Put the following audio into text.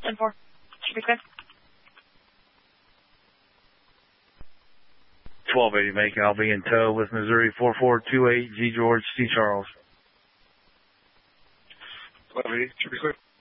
10-4. Should be clear. 1280 Macon, I'll be in tow with Missouri 4428 G. George C. Charles. 1280, should be clear.